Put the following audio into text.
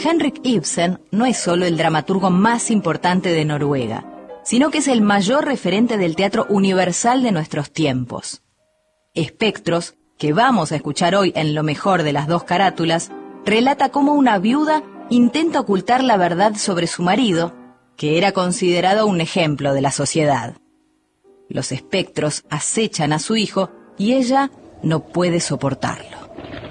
Henrik Ibsen no es solo el dramaturgo más importante de Noruega, sino que es el mayor referente del teatro universal de nuestros tiempos. Espectros, que vamos a escuchar hoy en Lo mejor de las dos carátulas, relata cómo una viuda intenta ocultar la verdad sobre su marido, que era considerado un ejemplo de la sociedad. Los espectros acechan a su hijo y ella no puede soportarlo.